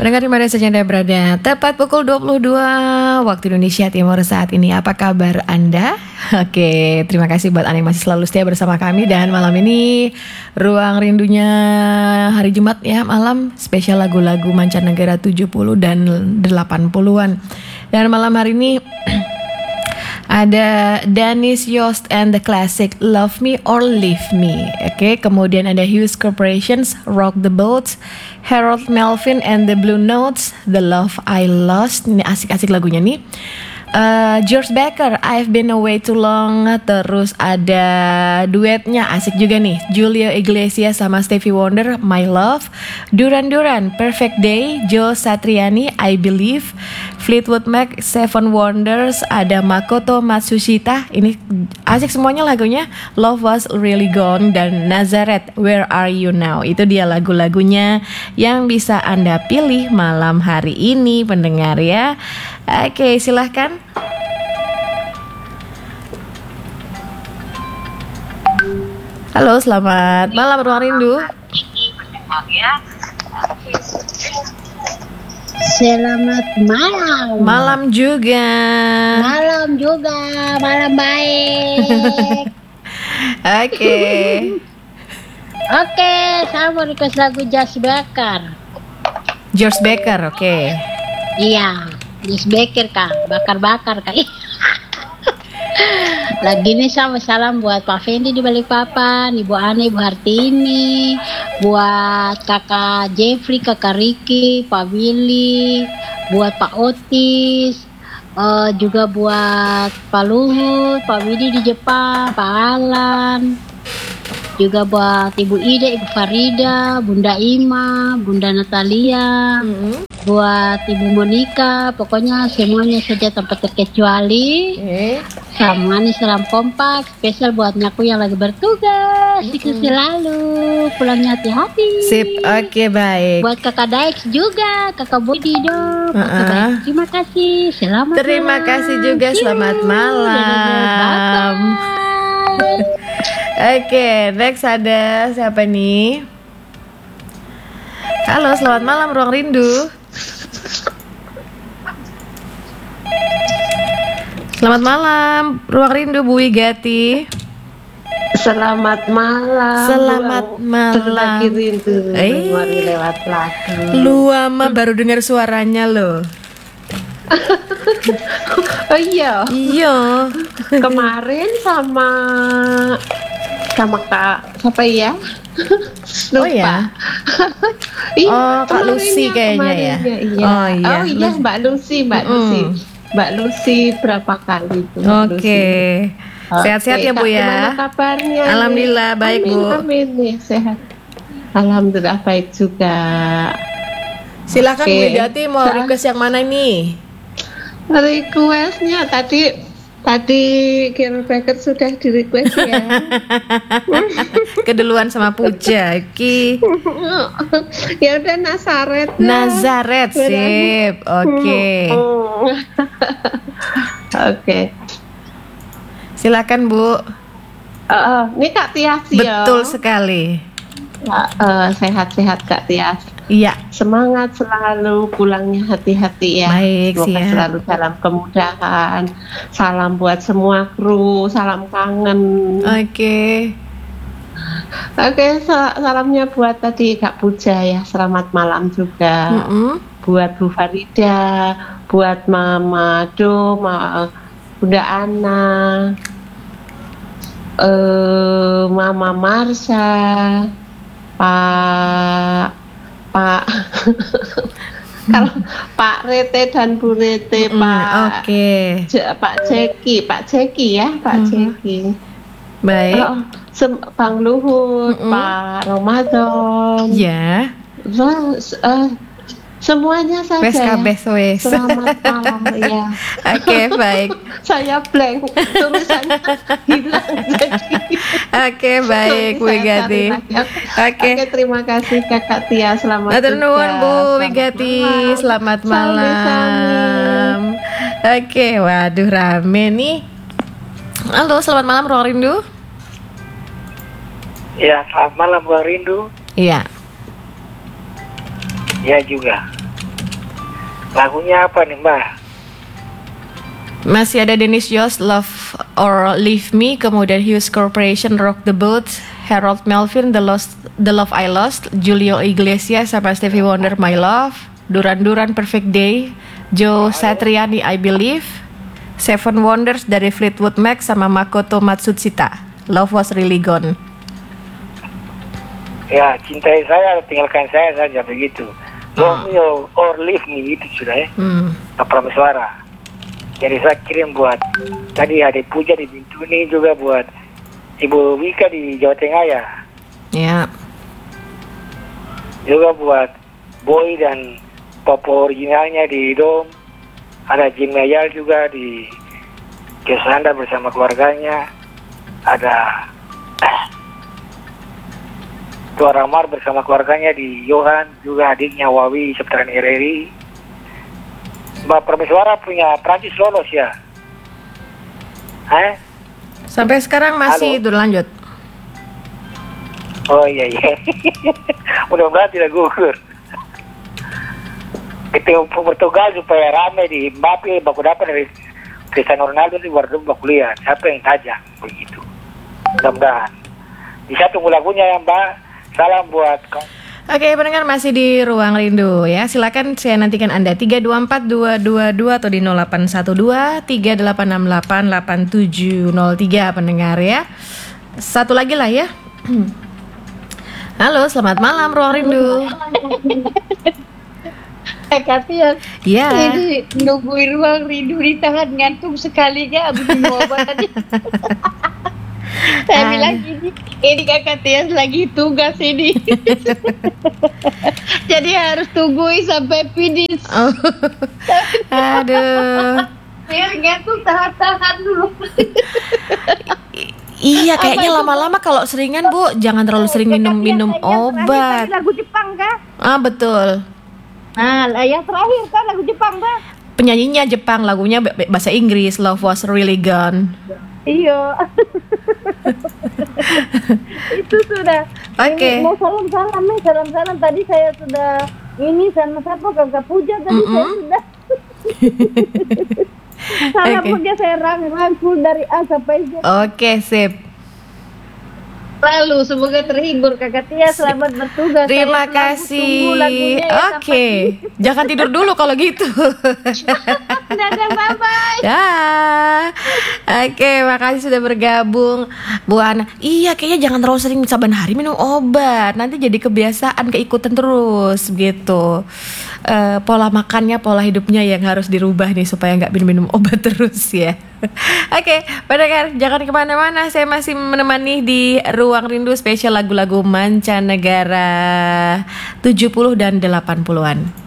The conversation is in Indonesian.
Pendengar di mana saja Anda berada, tepat pukul 22 waktu Indonesia Timur saat ini. Apa kabar Anda? Oke, terima kasih buat Anda yang masih selalu setia bersama kami. Dan malam ini ruang rindunya hari Jumat ya, malam spesial lagu-lagu mancanegara 70 dan 80-an. Dan malam hari ini ada Dennis Yost and the Classic Love Me or Leave Me. Oke, kemudian ada Hughes Corporations Rock the Boat, Harold Melvin and the Blue Notes The Love I Lost. Ini asik-asik lagunya nih. George Baker I've Been Away Too Long. Terus ada duetnya asik juga nih, Julio Iglesias sama Stevie Wonder My Love, Duran Duran Perfect Day, Joe Satriani I Believe, Fleetwood Mac Seven Wonders, ada Makoto Matsushita. Ini asik semuanya lagunya. Love Was Really Gone dan Nazareth Where Are You Now. Itu dia lagu-lagunya yang bisa Anda pilih malam hari ini pendengar ya. Oke, silahkan. Halo, selamat malam Ruang Rindu. Selamat malam. Malam juga. Malam juga, malam baik. Oke. Oke, saya mau request lagu George Baker. George Baker, oke. Iya, George Baker Kak, bakar-bakar Kak. Lagi nih sama salam buat Pak Fendi di Balikpapan, Ibu Ani, Ibu Hartini, buat Kakak Jeffrey, Kakak Ricky, Pak Willy, buat Pak Otis, juga buat Pak Luhut, Pak Widi di Jepang, Pak Alan, juga buat Ibu Ida, Ibu Farida, Bunda Ima, Bunda Natalia, buat Ibu Monica, pokoknya semuanya saja tanpa terkecuali. Sama nih salam kompak spesial buat nyaku yang lagi bertugas. Sukses selalu, pulangnya hati-hati. Sip, oke, baik. Buat Kakak Daix juga, Kakak Budi dong. Terima kasih, selamat Terima malam. kasih juga, selamat malam. Oke, next ada siapa nih? Halo, selamat malam Ruang Rindu. Selamat malam Ruang Rindu Bu Wigati. Selamat malam. Selamat malam. Terbagi rindu memori lewat lagu. Lu ama baru dengar suaranya loh. Oh iya. Iya. Kemarin sama Kak siapa ya? Lupa. Oh ya. Oh, Kak Lucy kayaknya ya. Iya. Oh iya. Oh iya, Mbak Lucy. Mbak Lucy berapa kali itu? Oke. Sehat-sehat ya Bu ya. Gimana kabarnya? Alhamdulillah baik Bu. Amin nih, sehat. Alhamdulillah baik juga. Silakan Bu Wigati mau request yang mana nih? Requestnya tadi George Baker sudah di request ya. Keduluan sama Puja Ki. Ya udah Nazareth. Nazareth sip. Oke. Oke. Silakan Bu. Ini Kak Tias ya. Betul sekali. Sehat-sehat Kak Tias. Iya. Semangat selalu, pulangnya hati-hati ya. Baik, semoga siap. selalu dalam kemudahan. Salam buat semua kru, salam kangen. Oke. Salamnya buat tadi Kak Puja ya. Selamat malam juga. Buat Bu Farida, buat Mama Do, Bunda Ana, Mama Marsha, Pak kalau Pak Rete dan Bu Rete, Pak Jeki ya, Pak Jeki. Baik. Bang Luhut, Pak Ramadan. Ya. Semuanya saja ya. Selamat malam ya. Oke, baik. Saya blank, tulisannya hilang jadi. Oke, baik Bu Wigati. Oke, terima kasih Kakak Tia. Selamat nuwun Bu Wigati. Selamat malam. Oke, waduh rame nih. Halo, selamat malam Ruang Rindu. Ya, selamat malam Ruang Rindu. Iya. Ya juga. Lagunya apa nih Mbak? Masih ada Dennis Yost, Love or Leave Me, kemudian Hughes Corporation, Rock the Boat, Harold Melvin, The Love I Lost, Julio Iglesias sama Stevie Wonder, My Love, Duran Duran, Perfect Day, Joe Satriani, I Believe, Seven Wonders dari Fleetwood Mac sama Makoto Matsushita, Love Was Really Gone. Ya, cintai saya, tinggalkan saya saja begitu. Love me or leave me, itu sudah ya. Prameswara. Jadi saya kirim buat tadi ada Puja di Bintuni, juga buat Ibu Wika di Jawa Tengah ya. Ya. Juga buat Boy dan Popo originalnya di Dom. Ada Jim Mayal juga di Kesanda bersama keluarganya. Ada Tuan Ramar bersama keluarganya di Johan, juga adiknya Wawi Septaran RRI. Mbak Prameswara punya Prancis lolos ya? Sampai sekarang masih itu lanjut. Oh iya. Mudah-mudahan tidak gugur. Itu Portugal supaya rame di Mbappe, baku dapat dari Cristiano Ronaldo di Wardo kuliah. Siapa yang tajam begitu? Mudah-mudahan. Bisa tunggu lagunya ya Mbak. Salam buat Oke, pendengar masih di Ruang Rindu ya. Silakan saya nantikan Anda 324222 atau di 0812 3868 8703 pendengar ya. Satu lagi lah ya. Halo, selamat malam Ruang Rindu. Kak Tia, Ya. ini nungguin Ruang Rindu di tangan ngantuk sekali ya, abis minum obat tadi. Saya bilang ini Kakak Tias lagi tugas ini. Jadi harus tungguin sampai finish. Oh. Aduh. Biar ngantuk tahan-tahan dulu. Iya, kayaknya lama-lama kalau seringan Bu, jangan terlalu sering minum obat. Lagu Jepang kan? Ah, betul. Nah, yang terakhir kan lagu Jepang kan? Penyanyinya Jepang, lagunya bahasa Inggris, Love Was Really Gone. Iya. Itu sudah. Oke. Mau salam-salam tadi saya sudah ini sama siapa Kakak Puja tadi saya sudah. Salam Puja saya rangkul dari A sampai Z. Oke, sip. Lalu semoga terhibur Kakak Tia, selamat bertugas. Terima Saya tunggu lagunya kasih. ya, Oke. Jangan tidur dulu kalau gitu. Dadah, bye-bye. Ya. Oke, makasih sudah bergabung Bu Ana. Iya, kayaknya jangan terlalu sering saban hari minum obat. Nanti jadi kebiasaan, keikutan terus gitu. Pola makannya, pola hidupnya yang harus dirubah nih supaya nggak minum obat terus ya. Oke, pendengar jangan kemana-mana. Saya masih menemani di Ruang Rindu spesial lagu-lagu mancanegara 70 dan 80-an.